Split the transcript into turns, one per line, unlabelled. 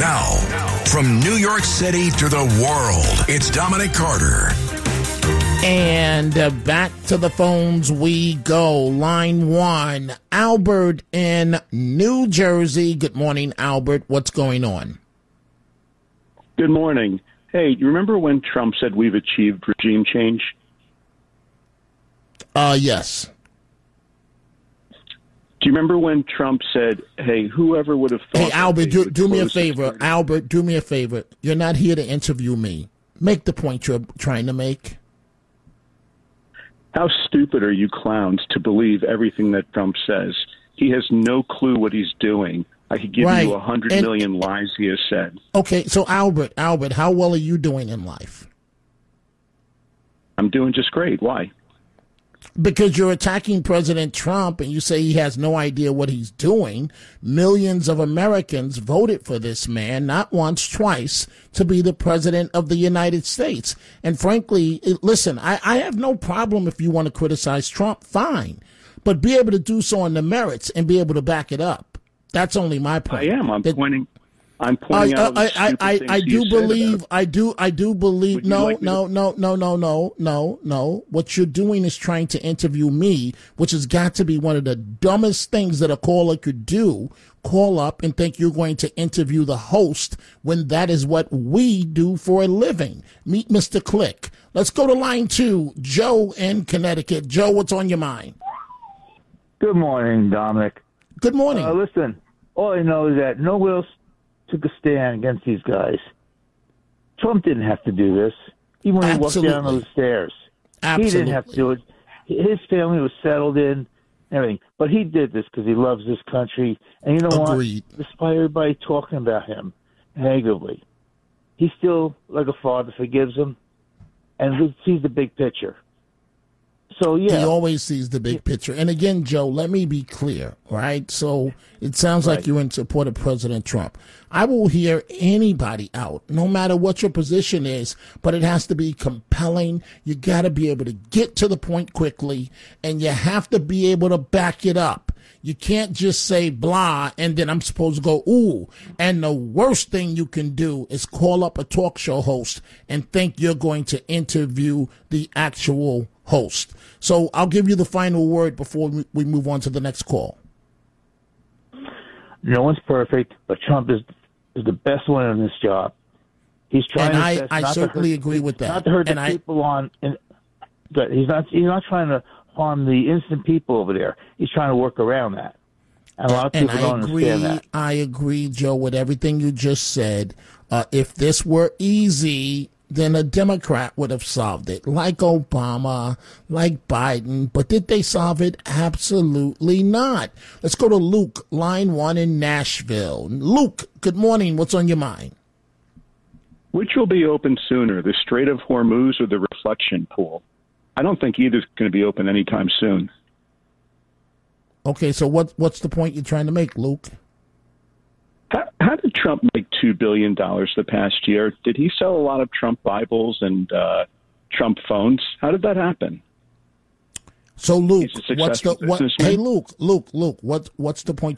Now, from New York City to the world, it's Dominic Carter.
And back to the phones we go. Line one, Albert in New Jersey. Good morning, Albert. What's going on?
Good morning. Hey, you remember when Trump said we've achieved regime change?
Yes.
Do you remember when Trump said, hey, whoever would have thought...
Hey, Albert, do me a favor. Albert, do me a favor. You're not here to interview me. Make the point you're trying to make.
How stupid are you clowns to believe everything that Trump says? He has no clue what he's doing. I could give you 100 million lies he has said.
Okay, so Albert, how well are you doing in life?
I'm doing just great. Why?
Because you're attacking President Trump and you say he has no idea what he's doing. Millions of Americans voted for this man, not once, twice, to be the president of the United States. And frankly, listen, I have no problem if you want to criticize Trump, fine. But be able to do so on the merits and be able to back it up. That's only my point.
I am. I'm pointing out.
I do believe. No. What you're doing is trying to interview me, which has got to be one of the dumbest things that a caller could do. Call up and think you're going to interview the host when that is what we do for a living. Meet Mr. Click. Let's go to line two. Joe in Connecticut. Joe, what's on your mind?
Good morning, Dominic.
Good morning.
Listen, all I know is that no one else took a stand against these guys. Trump didn't have to do this, even when he walked down those stairs.
Absolutely.
He didn't have to do it. His family was settled in, everything. But he did this because he loves this country. And you know
Agreed.
what? Despite everybody talking about him negatively, he still, like a father, forgives him and sees the big picture. So, yeah.
He always sees the big picture. And again, Joe, let me be clear, right? So it sounds like you're in support of President Trump. I will hear anybody out, no matter what your position is, but it has to be compelling. You got to be able to get to the point quickly, and you have to be able to back it up. You can't just say blah, and then I'm supposed to go, ooh. And the worst thing you can do is call up a talk show host and think you're going to interview the actual host. So I'll give you the final word before we move on to the next call.
No one's perfect, but Trump is the best one in this job. He's trying.
And I certainly agree with that.
Not to hurt the people but he's not trying to harm the innocent people over there. He's trying to work around that. And a lot of people don't understand that.
I agree, Joe, with everything you just said. If this were easy, then a Democrat would have solved it, like Obama, like Biden. But did they solve it? Absolutely not. Let's go to Luke, line one in Nashville. Luke, good morning. What's on your mind?
Which will be open sooner, the Strait of Hormuz or the reflection pool? I don't think either's going to be open anytime soon.
Okay, so what's the point you're trying to make, Luke?
How did Trump make $2 billion the past year? Did he sell a lot of Trump Bibles and Trump phones? How did that happen?
So, Luke, what's the point